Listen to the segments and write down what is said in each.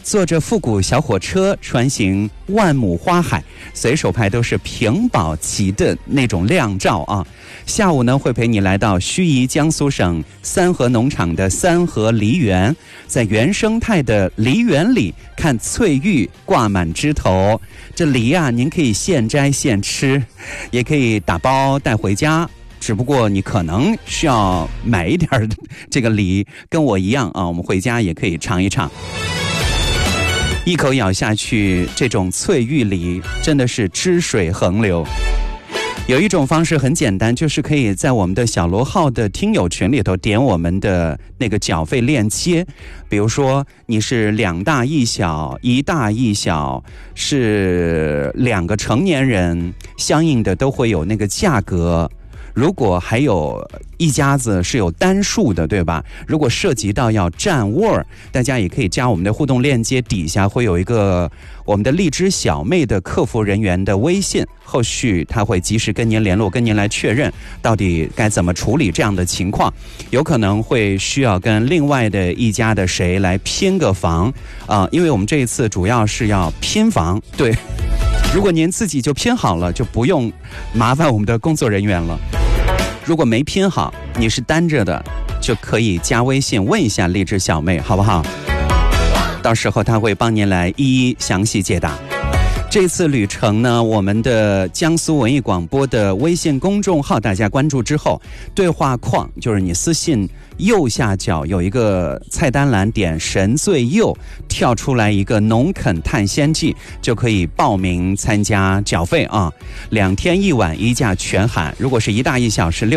坐着复古小火车穿行万亩花海，随手拍都是屏保级的那种亮照啊。下午呢，会陪你来到盱眙江苏省三河农场的三河梨园，在原生态的梨园里看翠玉挂满枝头。这梨啊，您可以现摘现吃，也可以打包带回家，只不过你可能需要买一点这个梨，跟我一样啊，我们回家也可以尝一尝。一口咬下去，这种翠玉梨真的是汁水横流。有一种方式很简单，就是可以在我们的小罗号的听友群里头点我们的那个缴费链接。比如说你是2大1小，1大1小，是2个成年人，相应的都会有那个价格。如果还有一家子是有单数的，对吧？如果涉及到要占位儿，大家也可以加我们的互动链接，底下会有一个我们的荔枝小妹的客服人员的微信，后续他会及时跟您联络，跟您来确认到底该怎么处理这样的情况。有可能会需要跟另外的一家的谁来拼个房因为我们这一次主要是要拼房，对。如果您自己就拼好了，就不用麻烦我们的工作人员了。如果没拼好，你是单着的，就可以加微信问一下励志小妹，好不好？到时候她会帮您来一一详细解答。这次旅程呢，我们的江苏文艺广播的微信公众号大家关注之后，对话框就是你私信右下角有一个菜单栏，点神最右跳出来一个农垦探仙记，就可以报名参加缴费啊。2天1晚1价全含，如果是1大1小是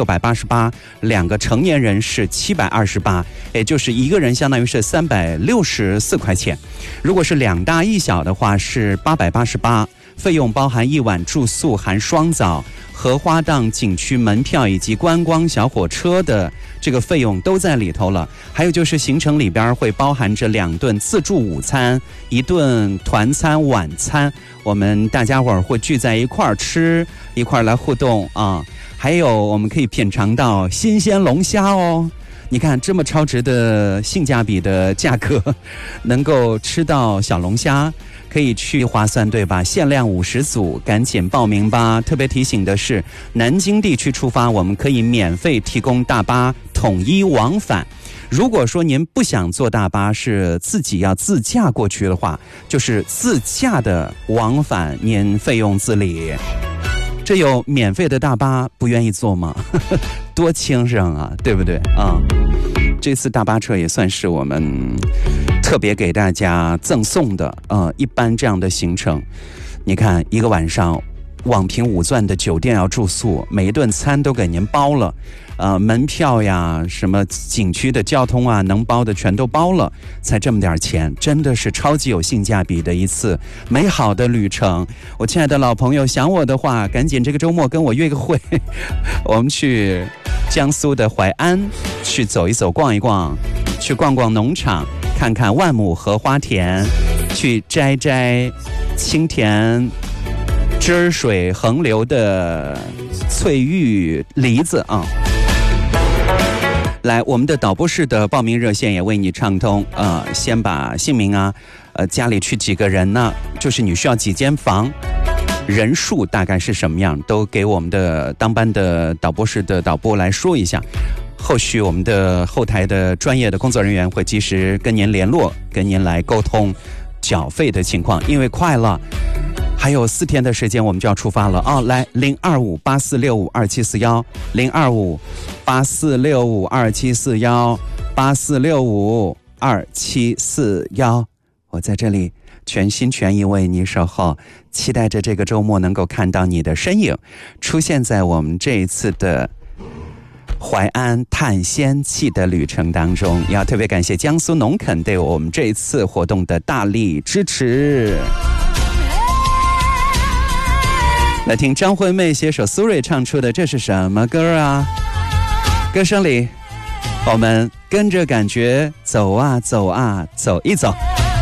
688，2个成年人是728，也就是一个人相当于是364块钱。如果是2大1小的话是888，费用包含1晚住宿含双早、荷花荡景区门票以及观光小火车的这个费用都在里头了。还有就是行程里边会包含着2顿自助午餐、1顿团餐晚餐，我们大家伙儿会聚在一块儿吃，一块儿来互动啊。还有我们可以品尝到新鲜龙虾哦。你看这么超值的性价比的价格，能够吃到小龙虾，可以去划算，对吧？限量50组，赶紧报名吧。特别提醒的是，南京地区出发，我们可以免费提供大巴统一往返。如果说您不想坐大巴，是自己要自驾过去的话，就是自驾的往返，您费用自理。这有免费的大巴，不愿意坐吗？多轻省啊，对不对啊？这次大巴车也算是我们特别给大家赠送的一般这样的行程，你看一个晚上网评5钻的酒店要住宿，每一顿餐都给您包了，门票呀，什么景区的交通啊，能包的全都包了，才这么点钱，真的是超级有性价比的一次美好的旅程。我亲爱的老朋友，想我的话，赶紧这个周末跟我约个会，我们去江苏的淮安去走一走、逛一逛，去逛逛农场，看看万亩荷花田，去摘摘清甜汁水横流的翠玉梨子啊！来，我们的导播室的报名热线也为你畅通先把姓名啊，家里去几个人呢？就是你需要几间房，人数大概是什么样，都给我们的当班的导播室的导播来说一下。后续我们的后台的专业的工作人员会及时跟您联络，跟您来沟通缴费的情况，因为快了。还有4天的时间，我们就要出发了啊！来，02584652741，02584652741，84652741，我在这里全心全意为你守候，期待着这个周末能够看到你的身影出现在我们这一次的淮安探仙记的旅程当中。也要特别感谢江苏农垦对我们这一次活动的大力支持。来听张惠妹携手苏芮唱出的，这是什么歌啊？歌声里我们跟着感觉走啊走啊走一走。